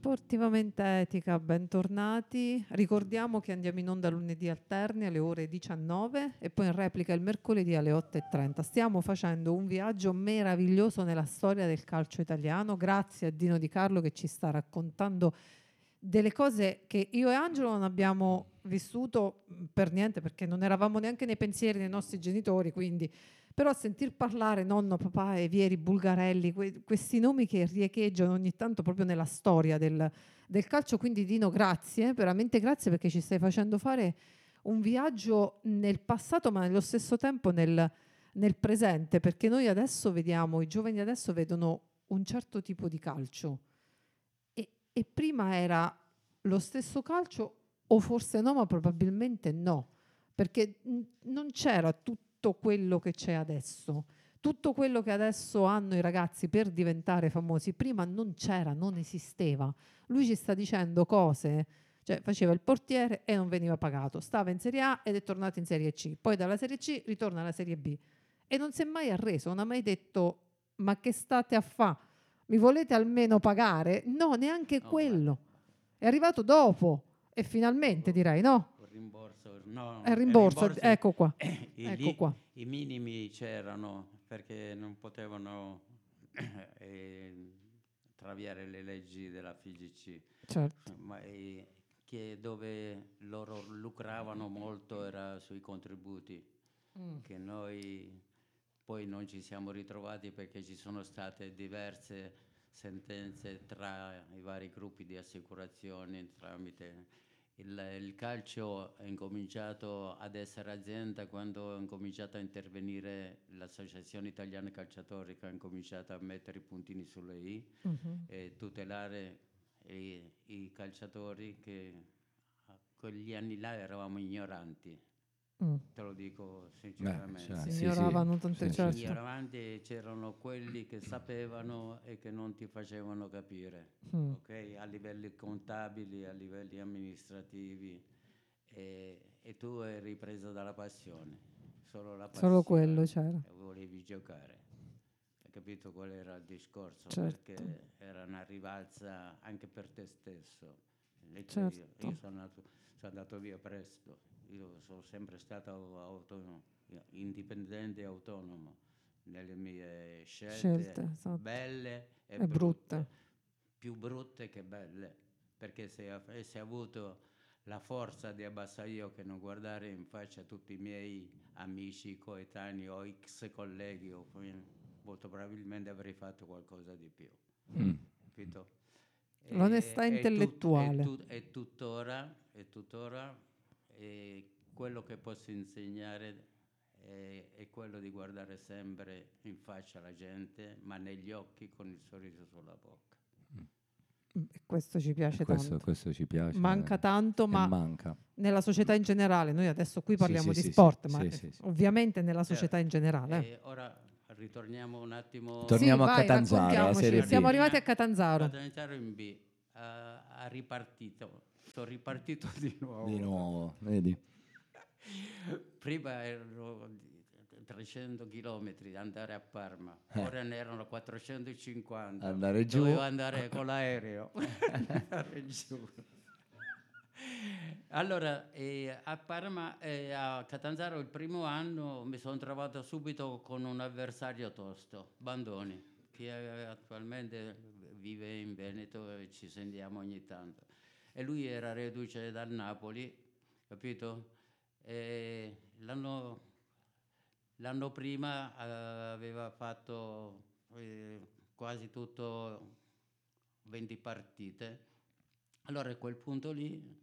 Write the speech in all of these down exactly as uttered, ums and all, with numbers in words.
Sportivamente Etica, bentornati. Ricordiamo che andiamo in onda lunedì alterni alle ore diciannove e poi in replica il mercoledì alle otto e trenta. Stiamo facendo un viaggio meraviglioso nella storia del calcio italiano, grazie a Dino Di Carlo che ci sta raccontando delle cose che io e Angelo non abbiamo vissuto per niente, perché non eravamo neanche nei pensieri dei nostri genitori, quindi però a sentir parlare nonno, papà, Evieri, Bulgarelli, que- questi nomi che riecheggiano ogni tanto proprio nella storia del, del calcio, quindi Dino grazie, veramente grazie, perché ci stai facendo fare un viaggio nel passato ma nello stesso tempo nel, nel presente, perché noi adesso vediamo, i giovani adesso vedono un certo tipo di calcio e, e prima era lo stesso calcio o forse no, ma probabilmente no, perché mh, non c'era tutto quello che c'è adesso. Tutto quello che adesso hanno i ragazzi per diventare famosi, prima non c'era, non esisteva. Lui ci sta dicendo cose, cioè faceva il portiere e non veniva pagato, stava in Serie A ed è tornato in Serie C, poi dalla Serie C ritorna alla Serie B e non si è mai arreso, non ha mai detto ma che state a fa? Mi volete almeno pagare? No, neanche No, quello. È arrivato dopo e finalmente direi, no? Il rimborso, no, È il il rimborso, rimborso, ecco qua. eh, i, Ecco li- qua. i minimi c'erano perché non potevano eh, traviare le leggi della F I G C, Certo. ma eh, che dove loro lucravano molto era sui contributi, Mm. che noi poi non ci siamo ritrovati perché ci sono state diverse sentenze tra i vari gruppi di assicurazioni tramite il, il calcio è incominciato ad essere azienda quando è incominciato a intervenire l'Associazione Italiana Calciatori, che ha incominciato a mettere i puntini sulle i Mhm. e tutelare i, i calciatori che a quegli anni là eravamo ignoranti. Mm. Te lo dico Beh, sinceramente. cioè, Si sì, sì. ignoravano tante, Sì, sì. certo. Ignoranti c'erano quelli che sapevano e che non ti facevano capire, Mm. ok? A livelli contabili, a livelli amministrativi, e, e tu eri preso dalla passione, solo la passione. Solo quello c'era. E volevi giocare. Hai capito qual era il discorso? Certo. Perché era una rivalsa anche per te stesso. E tu- Certo. Io, io sono, andato, sono andato via presto. Io sono sempre stato autonomo, indipendente e autonomo nelle mie scelte, Scelte, esatto. belle e, E brutte. brutte. Più brutte che belle, perché se avessi avuto la forza di abbassare io che non guardare in faccia tutti i miei amici, coetanei o ex colleghi, o molto probabilmente avrei fatto qualcosa di più. Mm. Capito? L'onestà E- e tut- intellettuale. E, tut- e tuttora, e tuttora e quello che posso insegnare è, è quello di guardare sempre in faccia la gente, ma negli occhi con il sorriso sulla bocca. E questo ci piace questo, tanto. questo ci piace. Manca tanto, e ma manca. nella società in generale, noi adesso qui Sì, parliamo sì, di sì, sport, sì, ma sì, eh, sì, sì. ovviamente nella società Certo. in generale. E ora ritorniamo un attimo. Torniamo Sì, a vai, Catanzaro, la raccontiamoci. Serie B. Siamo arrivati a Catanzaro. Catanzaro in B. Ha, ha ripartito. Sono ripartito di nuovo. Di nuovo, vedi? Prima erano trecento chilometri andare a Parma, Eh. ora ne erano quattrocentocinquanta. Andare giù. Dovevo andare con l'aereo. Andare giù. Allora, eh, a Parma e eh, a Catanzaro il primo anno mi sono trovato subito con un avversario tosto, Bandoni, che eh, attualmente vive in Veneto e ci sentiamo ogni tanto. E lui era reduce dal Napoli, capito? E l'anno, l'anno prima eh, aveva fatto eh, quasi tutto venti partite. Allora a quel punto lì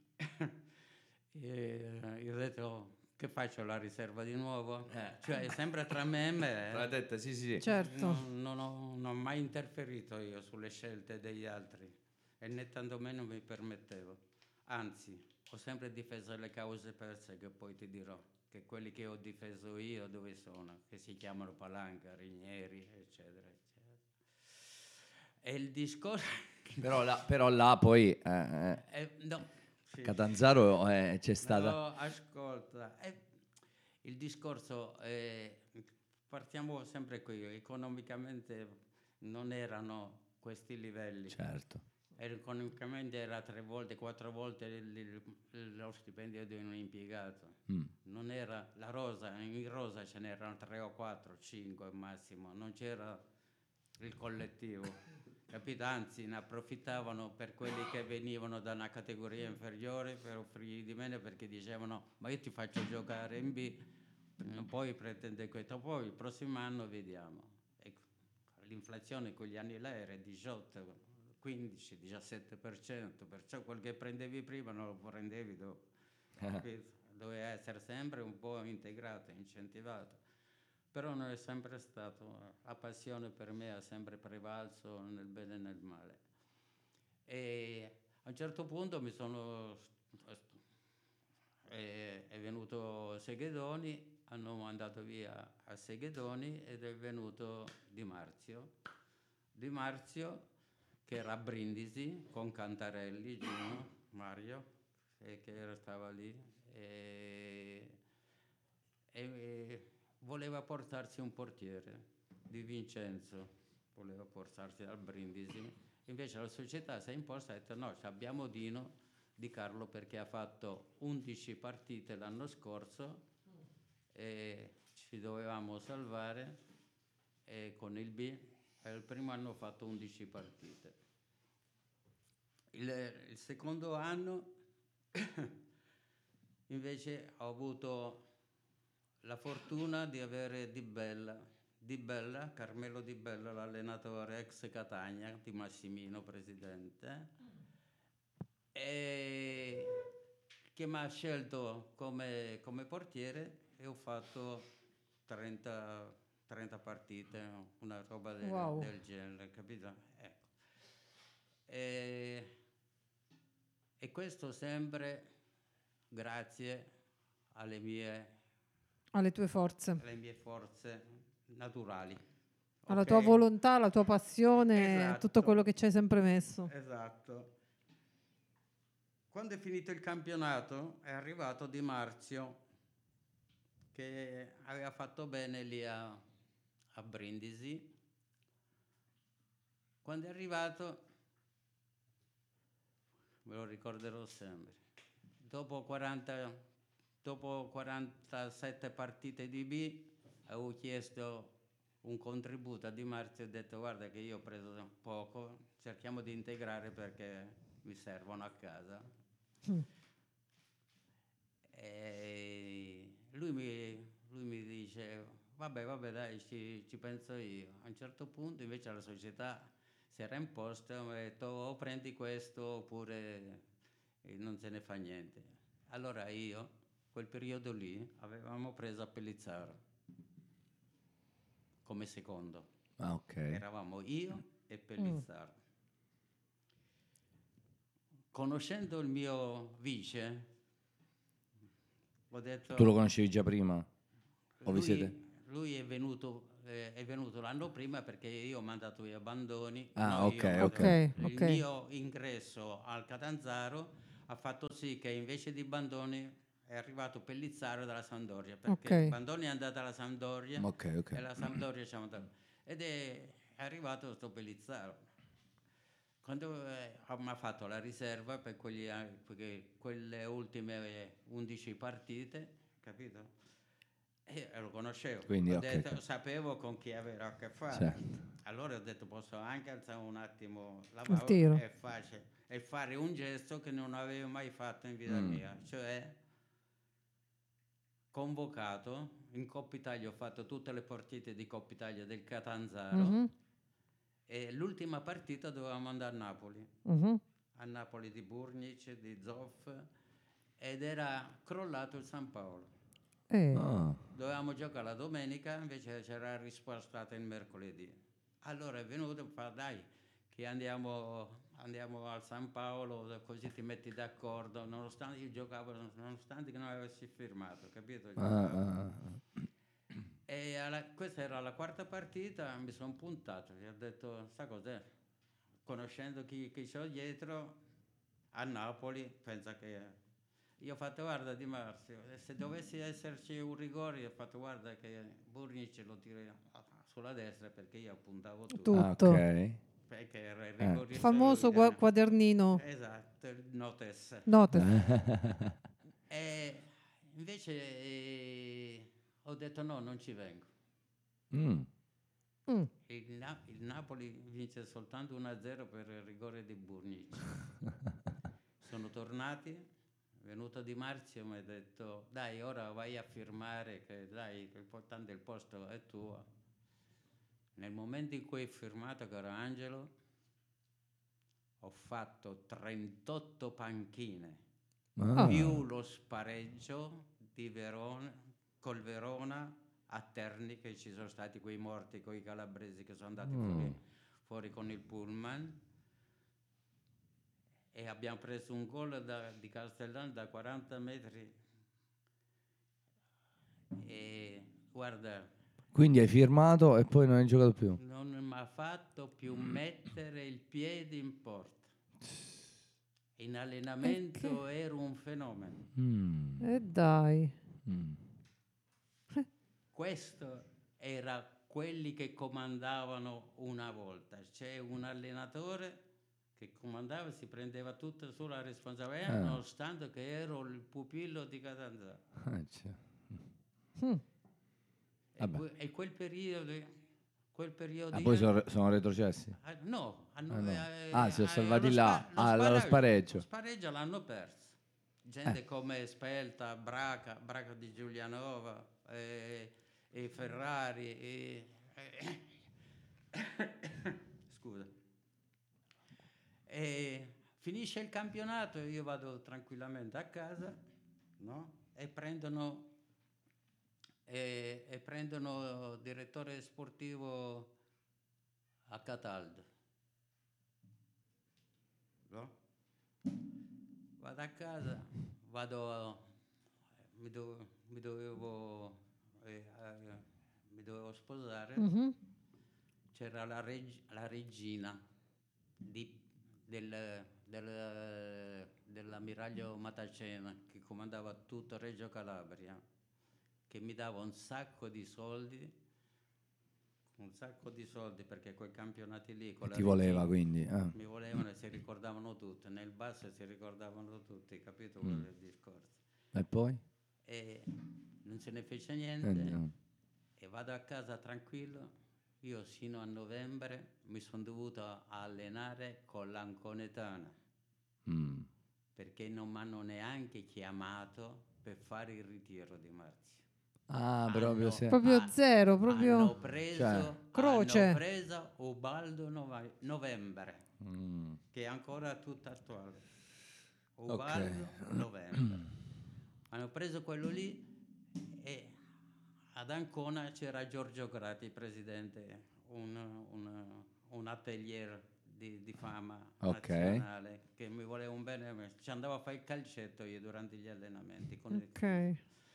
eh, io ho detto che faccio la riserva di nuovo? Eh. Cioè sempre tra me e me. L'ha detta, sì, sì, sì. Certo. Non, non ho, non ho mai interferito io sulle scelte degli altri e né tantomeno mi permettevo. Anzi, ho sempre difeso le cause perse, che poi ti dirò che quelli che ho difeso io dove sono, che si chiamano Palanca, Rinieri, eccetera, eccetera. E il discorso... Però là, però là poi eh, eh, Eh, no, sì. Catanzaro eh, c'è stata. No, ascolta, eh, il discorso, eh, partiamo sempre qui, economicamente non erano questi livelli. Certo. economicamente era tre volte, quattro volte il, il, lo stipendio di un impiegato. Mm. Non era la rosa, in rosa ce n'erano tre o quattro, cinque al massimo, non c'era il collettivo. Capito? Anzi, ne approfittavano per quelli che venivano da una categoria inferiore per offrirgli di meno, perché dicevano: ma io ti faccio giocare in B, poi pretende questo, poi il prossimo anno vediamo. E l'inflazione quegli anni là era diciotto, quindici, diciassette per cento, perciò quel che prendevi prima non lo prendevi dopo. Doveva essere sempre un po' integrato, incentivato. Però non è sempre stato, la passione per me ha sempre prevalso nel bene e nel male. E a un certo punto mi sono, è, è venuto Seghedoni, hanno mandato via a Seghedoni ed è venuto Di Marzio. Di Marzio, che era a Brindisi con Cantarelli, Gino, Mario, e che stava lì. E, e, voleva portarsi un portiere, Di Vincenzo, voleva portarsi dal Brindisi, invece la società si è imposta e ha detto: no, abbiamo Dino Di Carlo perché ha fatto undici partite l'anno scorso e ci dovevamo salvare, e con il B il primo anno ho fatto undici partite. Il, il secondo anno invece ho avuto la fortuna di avere Di Bella, Di Bella, Carmelo Di Bella, l'allenatore ex Catania, di Massimino, presidente, e che mi ha scelto come, come portiere, e ho fatto trenta, trenta partite, una roba del, wow. del genere, capito? Ecco. E, e questo sempre grazie alle mie alle tue forze, alle mie forze naturali, alla okay? tua volontà, alla tua passione, Esatto. tutto quello che ci hai sempre messo. Esatto. Quando è finito il campionato è arrivato Di Marzio, che aveva fatto bene lì a, a Brindisi. Quando è arrivato, me lo ricorderò sempre, dopo quaranta Dopo quarantasette partite di B avevo chiesto un contributo a Di Marzio e ho detto: guarda che io ho preso poco, cerchiamo di integrare perché mi servono a casa. Mm. E lui mi, lui mi dice: vabbè, vabbè, dai, ci, ci penso io. A un certo punto invece la società si era imposta e mi ha detto: o prendi questo oppure non se ne fa niente. Allora io, quel periodo lì, avevamo preso a Pellizzaro come secondo. Ah, ok. Eravamo io e Pellizzaro. Mm. Conoscendo il mio vice, ho detto... Tu lo conoscevi già prima? O vi siete? Lui, lui è venuto, eh, è venuto l'anno prima perché io ho mandato via Bandoni. Ah, no, ok, io, ok. Il okay. mio ingresso al Catanzaro ha fatto sì che invece di Bandoni è arrivato Pellizzaro dalla Sampdoria, perché okay. Bandoni è andato alla Sampdoria, okay, okay. e la Sampdoria ci ha mandato, ed è arrivato questo Pellizzaro. Quando eh, mi ha fatto la riserva per quegli, perché quelle ultime undici partite, capito? E lo conoscevo. Quindi, ho okay, detto, okay. Sapevo con chi aveva a che fare. Certo. Allora ho detto: posso anche alzare un attimo la il tiro e, face, e fare un gesto che non avevo mai fatto in vita mm. mia, cioè convocato in Coppa Italia. Ho fatto tutte le partite di Coppa Italia del Catanzaro. Mm-hmm. E l'ultima partita dovevamo andare a Napoli, uh-huh. a Napoli di Burnic, di Zoff, ed era crollato il San Paolo. Eh. Oh. Dovevamo giocare la domenica, invece c'era rispostata il mercoledì. Allora è venuto e fa: dai, che andiamo, andiamo al San Paolo, così ti metti d'accordo, nonostante io giocavo, nonostante che non avessi firmato, capito? Ah, ah. E alla, questa era la quarta partita, mi sono puntato, gli ho detto: sa cos'è? Conoscendo chi, chi c'ho dietro, a Napoli, pensa che... Io ho fatto: guarda Di Marzio, se dovessi esserci un rigore, ho fatto: guarda che Burnic lo tira sulla destra, perché io puntavo tutto. tutto. Ah, ok. perché era il Eh. rigorista Il famoso lui, gua- eh. quadernino Esatto, il notes. note. E invece eh, ho detto no, non ci vengo. Mm. Mm. Il, Na- il Napoli vince soltanto uno a zero per il rigore di Burnic. Sono tornati, è venuto Di Marzio e mi ha detto dai, ora vai a firmare che dai, l'importante il posto è tuo. Nel momento in cui ho firmato, caro Angelo, ho fatto trentotto panchine Ah. più lo spareggio di Verona, col Verona a Terni, che ci sono stati quei morti con i calabresi che sono andati Mm. fuori, fuori con il pullman, e abbiamo preso un gol da- di Castellano da quaranta metri e guarda, Quindi hai firmato e poi non hai giocato più. non mi ha fatto più mettere il piede in porta. In allenamento ero un fenomeno. Mm. E dai. Mm. Questo era quelli che comandavano una volta. C'è un allenatore che comandava, si prendeva tutta sulla responsabilità, Ah. nonostante che ero il pupillo di Catanzaro. Ah, cioè. Mm. E, Vabbè. que- e quel periodo, quel periodo Ah, poi io- sono, sono retrocessi. ah, no, hanno, Ah, no. eh, Ah, si sono eh, salvati lo là, spa- lo ah, dallo spareggio. Lo spareggio l'hanno perso. Gente Eh. come Spelta, Braca, Braca di Giulianova, eh, e Ferrari. E, eh, scusa. E finisce il campionato, io vado tranquillamente a casa, no? E prendono e, e prendono direttore sportivo a Cataldo, no? Vado a casa, vado a- mi, do- mi dovevo eh, eh, mi dovevo sposare. Mhm. C'era la, reg- la regina di- del, del- dell'ammiraglio Matacena, che comandava tutto Reggio Calabria, che mi dava un sacco di soldi, un sacco di soldi, perché quei campionati lì con E la ti voleva regina quindi. Ah. mi volevano e si ricordavano tutti, nel basso si ricordavano tutti, capito quel Mm. discorso? E poi? E non se ne fece Eh, niente. no. E vado a casa tranquillo. Io sino a novembre mi sono dovuto allenare con l'Anconetana, Mm. perché non mi hanno neanche chiamato per fare il ritiro di Marzio. Ah, proprio Hanno- se... Proprio ah, zero, proprio hanno preso, Cioè. Croce. hanno preso Ubaldo Nova- Novembre, Mm. che è ancora tutto attuale. Ok. Ubaldo Novembre. Hanno preso quello lì e ad Ancona c'era Giorgio Grati, presidente, un, un, un atelier di, di fama Ok. nazionale, che mi voleva un bene a me. Ci andavo a fare il calcetto io durante gli allenamenti. Con il- Ok.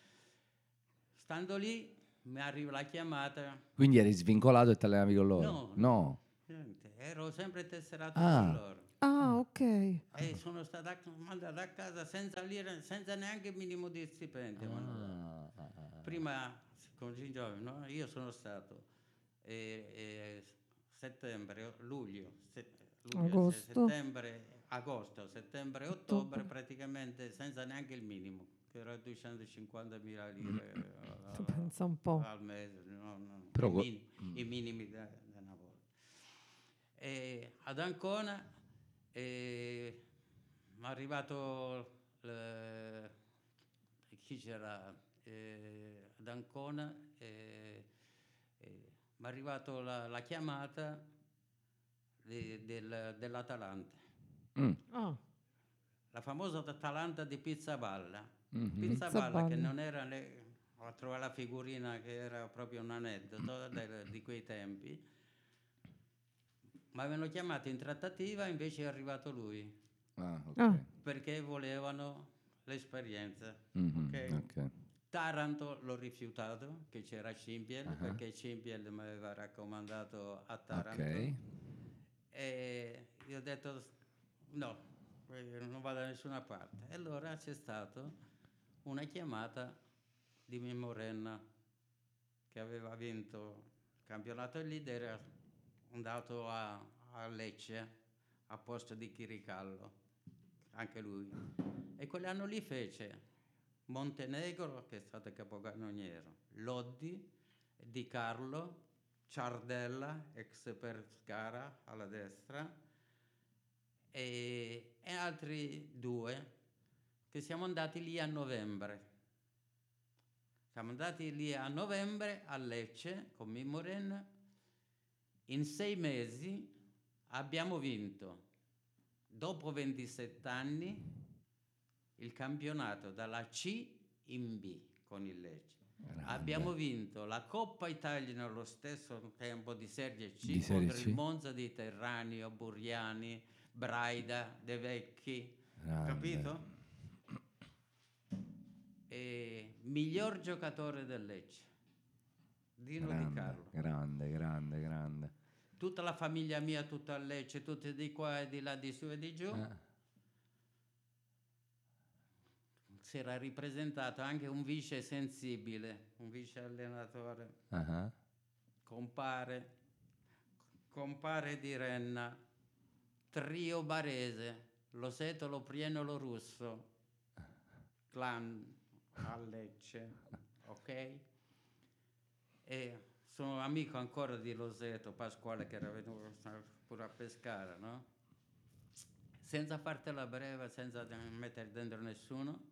Stando lì mi arriva la chiamata. Quindi eri svincolato e ti allenavi con loro? No, No. niente, ero sempre tesserato Ah. con loro. Ah, ok. E sono stato a- mandato a casa senza, lire, senza neanche il minimo di stipendio. mi hanno dato. Ah, ah, ah. Prima, con Gingio, no? Io sono stato eh, eh, settembre, luglio, se- luglio, se- Agosto. settembre, agosto, settembre, ottobre, praticamente senza neanche il minimo, che era duecentocinquantamila lire Tu eh, pensa un po'. al mese, no, no, Però i, que- min- i minimi da, da una volta. E ad Ancona mi è arrivato il- chi c'era eh, ad Ancona mi è arrivato la, la chiamata di- del- dell'Atalanta, Mm. Ah, la famosa Atalanta di Pizzaballa. Mhm. Pizzaballa, che Pizzaballa. non era ne- ho trovato la figurina che era proprio un aneddoto del- di quei tempi. Mi avevano chiamato in trattativa, invece è arrivato lui, Ah, ok. Ah. perché volevano l'esperienza. Mhm, ok? ok. Taranto l'ho rifiutato, che c'era Cimpiel, Ah. perché Cimpiel mi aveva raccomandato a Taranto. Ok. E io ho detto no, eh, non vado da nessuna parte. E allora c'è stata una chiamata di Mimmo Renna, che aveva vinto il campionato lì ed era andato a, a Lecce a posto di Chiricallo, anche lui. E quell'anno lì fece Montenegro, che è stato capocannoniere, Loddi, Di Carlo, Ciardella, ex Pescara alla destra, e, e altri due che siamo andati lì a novembre. Siamo andati lì a novembre a Lecce con Mimoren. In sei mesi abbiamo vinto, dopo ventisette anni, il campionato dalla C in B con il Lecce. Grande. Abbiamo vinto la Coppa Italia nello stesso tempo di Serie C Di Serie contro C. il Monza di Terranio, Buriani, Braida, De Vecchi, Grande. capito? E miglior giocatore del Lecce, Dino Di Grande, Carlo. grande, grande, grande. Tutta la famiglia mia, tutta a Lecce, tutti di qua e di là, di su e di giù. Eh. Si era ripresentato anche un vice sensibile, un vice allenatore, Uh-huh. compare, compare di Renna, trio barese, lo Setolo, Prienolo, Russo, clan a Lecce, ok? E sono amico ancora di Loseto, Pasquale, che era venuto pure a pescare, no? Senza fartela breve, senza mettere dentro nessuno,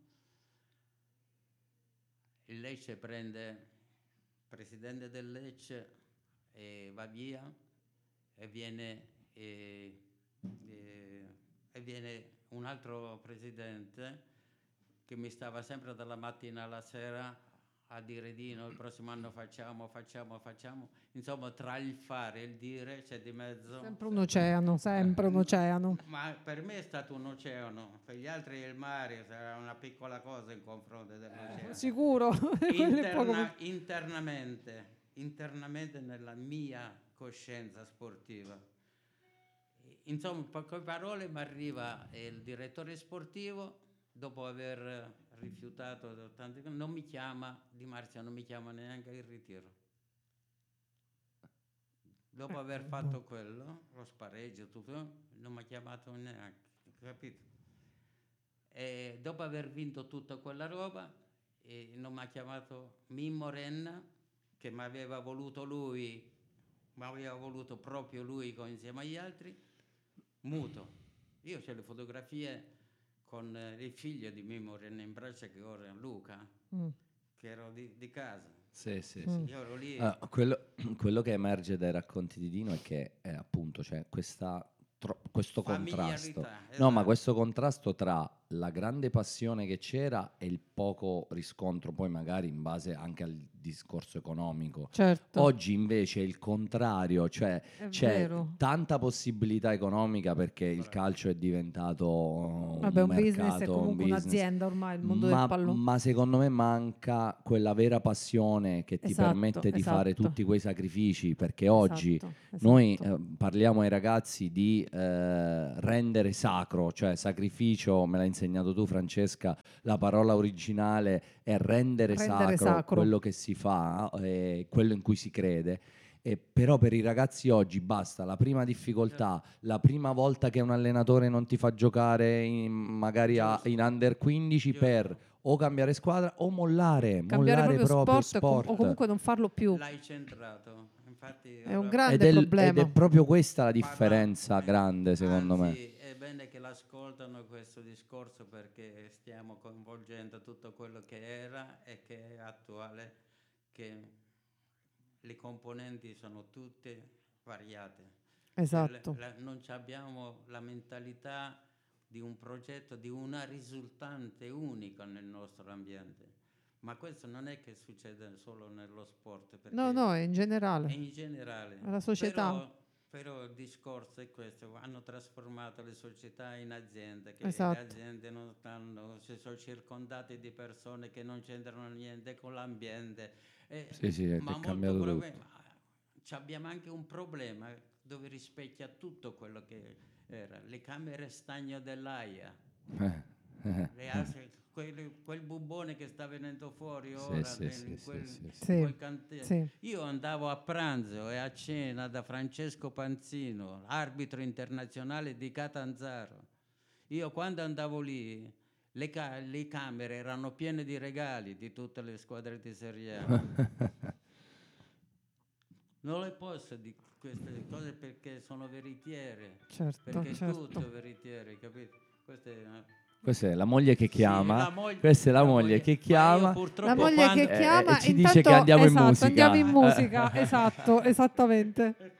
il Lecce prende presidente del Lecce e va via e viene, e, e, e viene un altro presidente che mi stava sempre dalla mattina alla sera a dire Dino, il prossimo anno facciamo, facciamo, facciamo. Insomma, tra il fare e il dire c'è di mezzo... Sempre un oceano, sempre un oceano. Ma per me è stato un oceano, per gli altri il mare sarà una piccola cosa in confronto dell'oceano. Eh, sicuro. Interna, internamente, internamente nella mia coscienza sportiva. Insomma, in poche parole mi arriva il direttore sportivo, dopo aver rifiutato tanti, non mi chiama, Di Marzio non mi chiama neanche il ritiro. Dopo aver fatto quello, lo spareggio, tutto, non mi ha chiamato neanche, capito? E dopo aver vinto tutta quella roba, e non mi ha chiamato Mimmo Renna, che mi aveva voluto lui, mi aveva voluto proprio lui con, insieme agli altri, muto. Io ho le fotografie con il figlio di Mimmo Renna in braccio, che ora è Luca, mm. che ero di, di casa. Sì, sì, Mm. sì. Io ero lì. Allora, quello, quello che emerge dai racconti di Dino è che eh, appunto c'è questa, tro- questo contrasto. Esatto. No, ma questo contrasto tra la grande passione che c'era e il poco riscontro, poi magari in base anche al discorso economico. Certo. Oggi invece è il contrario, cioè È c'è vero. tanta possibilità economica perché il calcio è diventato un, Vabbè, un mercato, business è comunque un business. un'azienda ormai, il mondo ma, del pallone. ma secondo me manca quella vera passione che ti Esatto, permette di esatto. fare tutti quei sacrifici, perché oggi Esatto, esatto. noi eh, parliamo ai ragazzi di eh, rendere sacro, cioè sacrificio, me l'hai insegnato tu Francesca, la parola originale è rendere, Rendere sacro, sacro. quello che si fa, eh, quello in cui si crede. E però per i ragazzi oggi basta la prima difficoltà, la prima volta che un allenatore non ti fa giocare in, magari a, in under quindici Giusto. per o cambiare squadra o mollare, Cambiare mollare proprio proprio sport, sport. o comunque non farlo più. L'hai centrato. Infatti, È un ora- grande ed, è, problema. ed è proprio questa la Parla- differenza grande secondo me. Anzi, è bene che l'ascoltano questo discorso, perché stiamo coinvolgendo tutto quello che era e che è attuale, che le componenti sono tutte variate. Esatto. La- la- non ci abbiamo la mentalità di un progetto, di una risultante unica nel nostro ambiente. Ma questo non è che succede solo nello sport, perché No, no, è in è generale. in generale. È la società. Però, però il discorso è questo: hanno trasformato le società in aziende, che Esatto. le aziende non stanno, si sono circondate di persone che non c'entrano niente con l'ambiente. E- Sì, sì, è ma molto cambiato tutto. probabilmente- ma ci abbiamo anche un problema dove rispecchia tutto quello che era, le camere stagno dell'A I A. Eh, le asse- quel, quel bubbone che sta venendo fuori Sì, ora sì, nel- sì, in sì, quel, sì, sì. in Sì, quel cantiere. sì. Io andavo a pranzo e a cena da Francesco Panzino, arbitro internazionale di Catanzaro. Io quando andavo lì, le, ca- le camere erano piene di regali di tutte le squadre di Serie A. Non le posso dire queste cose perché sono veritiere, Certo, perché certo. tutto è veritiere, capito? Queste, eh, Questa è la moglie che sì, chiama. la moglie- Questa è la, la moglie, moglie- che ma io chiama. purtroppo La moglie quando- che Eh, chiama e ci intanto, dice che andiamo in esatto, musica. andiamo in musica, esatto, esattamente.